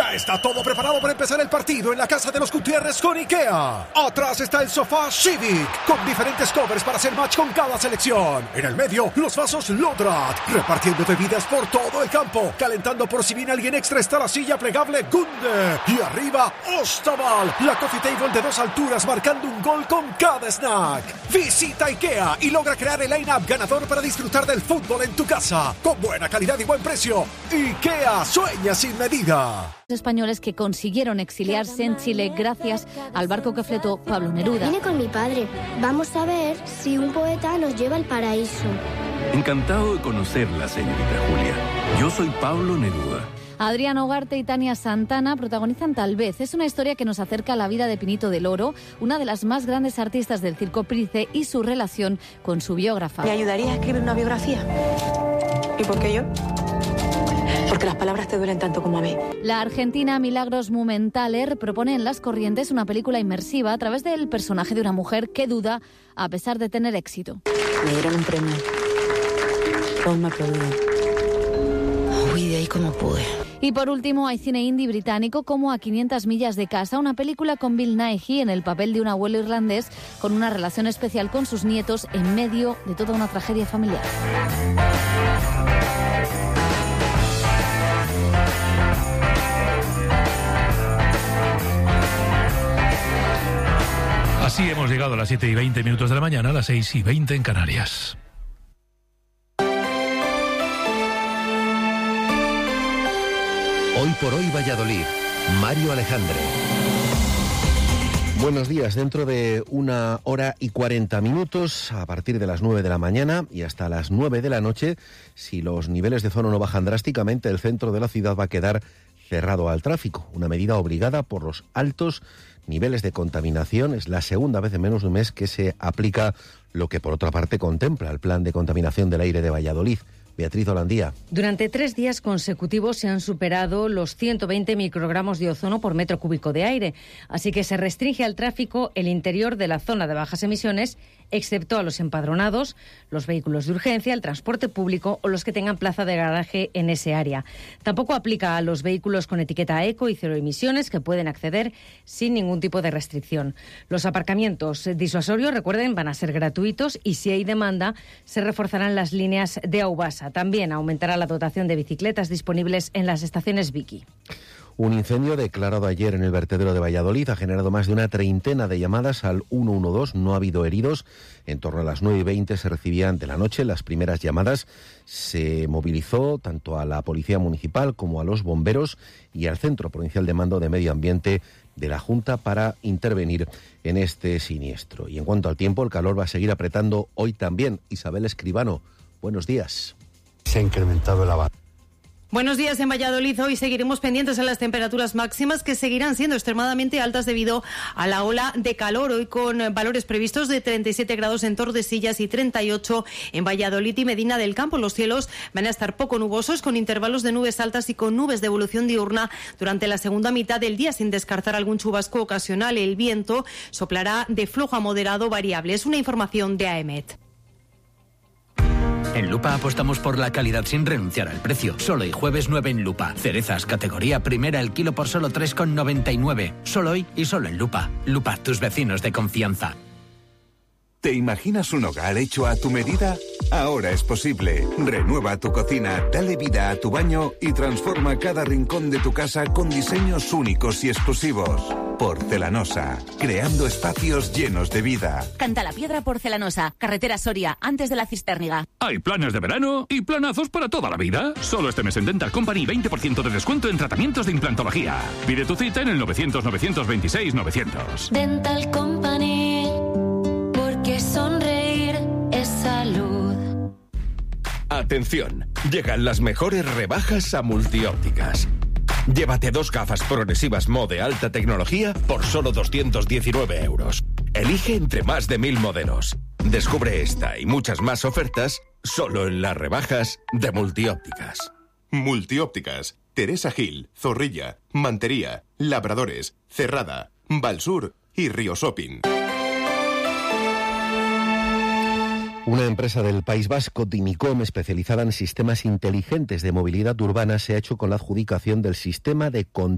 Ya está todo preparado para empezar el partido en la casa de los Gutiérrez con IKEA. Atrás está el sofá Civic, con diferentes covers para hacer match con cada selección. En el medio, los vasos Lodrat, repartiendo bebidas por todo el campo. Calentando por si viene alguien extra está la silla plegable Gunde. Y arriba, Ostaval, la coffee table de 2 alturas marcando un gol con cada snack. Visita IKEA y logra crear el line-up ganador para disfrutar del fútbol en tu casa. Con buena calidad y buen precio. IKEA, sueña sin medida. Españoles que consiguieron exiliarse en Chile gracias al barco que fletó Pablo Neruda. Vine con mi padre. Vamos a ver si un poeta nos lleva al paraíso. Encantado de conocerla, señorita Julia. Yo soy Pablo Neruda. Adrián Ugarte y Tania Santana protagonizan Tal vez. Es una historia que nos acerca a la vida de Pinito del Oro, una de las más grandes artistas del circo Price, y su relación con su biógrafa. ¿Me ayudaría a escribir una biografía? ¿Y por qué yo? Porque las palabras te duelen tanto como a mí. La argentina Milagros Mumenthaler propone en Las Corrientes una película inmersiva a través del personaje de una mujer que duda a pesar de tener éxito. Me dieron un premio. Todos me aplaudieron. Huí de ahí como pude. Y por último hay cine indie británico como A 500 millas de casa, una película con Bill Nighy en el papel de un abuelo irlandés con una relación especial con sus nietos en medio de toda una tragedia familiar. Así hemos llegado a las 7:20 de la mañana, a las 6:20 en Canarias. Hoy por hoy Valladolid, Mario Alejandre. Buenos días, dentro de 1 hora y 40 minutos, a partir de las 9 de la mañana y hasta las 9 de la noche, si los niveles de ozono no bajan drásticamente, el centro de la ciudad va a quedar cerrado al tráfico, una medida obligada por los altos niveles de contaminación. Es la segunda vez en menos de un mes que se aplica lo que por otra parte contempla el plan de contaminación del aire de Valladolid. Beatriz Holandía. Durante 3 días consecutivos se han superado los 120 microgramos de ozono por metro cúbico de aire, así que se restringe al tráfico el interior de la zona de bajas emisiones, excepto a los empadronados, los vehículos de urgencia, el transporte público o los que tengan plaza de garaje en ese área. Tampoco aplica a los vehículos con etiqueta eco y cero emisiones, que pueden acceder sin ningún tipo de restricción. Los aparcamientos disuasorios, recuerden, van a ser gratuitos y si hay demanda se reforzarán las líneas de Aubasa. También aumentará la dotación de bicicletas disponibles en las estaciones Vicky. Un incendio declarado ayer en el vertedero de Valladolid ha generado más de una treintena de llamadas al 112. No ha habido heridos. En torno a las 9:20 se recibían de la noche las primeras llamadas. Se movilizó tanto a la Policía Municipal como a los bomberos y al Centro Provincial de Mando de Medio Ambiente de la Junta para intervenir en este siniestro. Y en cuanto al tiempo, el calor va a seguir apretando hoy también. Isabel Escribano, buenos días. Se ha incrementado el avance. Buenos días en Valladolid. Hoy seguiremos pendientes a las temperaturas máximas que seguirán siendo extremadamente altas debido a la ola de calor. Hoy con valores previstos de 37 grados en Tordesillas y 38 en Valladolid y Medina del Campo. Los cielos van a estar poco nubosos con intervalos de nubes altas y con nubes de evolución diurna durante la segunda mitad del día, sin descartar algún chubasco ocasional. El viento soplará de flojo a moderado variable. Es una información de AEMET. En Lupa apostamos por la calidad sin renunciar al precio. Solo hoy jueves 9 en Lupa. Cerezas, categoría primera, el kilo por solo 3,99. Solo hoy y solo en Lupa. Lupa, tus vecinos de confianza. ¿Te imaginas un hogar hecho a tu medida? Ahora es posible. Renueva tu cocina, dale vida a tu baño y transforma cada rincón de tu casa con diseños únicos y exclusivos. Porcelanosa, creando espacios llenos de vida. Cantalapiedra Porcelanosa, carretera Soria, antes de la Cistérniga. Hay planes de verano y planazos para toda la vida. Solo este mes en Dental Company 20% de descuento en tratamientos de implantología. Pide tu cita en el 900-926-900. Dental Company, porque sonreír es salud. Atención, llegan las mejores rebajas a Multiópticas. Llévate 2 gafas progresivas Mode alta tecnología por solo 219 euros. Elige entre más de 1000 modelos. Descubre esta y muchas más ofertas solo en las rebajas de Multiópticas. Multiópticas, Teresa Gil, Zorrilla, Mantería, Labradores, Cerrada, Valsur y Río Shopping. Una empresa del País Vasco, Dinicom, especializada en sistemas inteligentes de movilidad urbana, se ha hecho con la adjudicación del sistema de control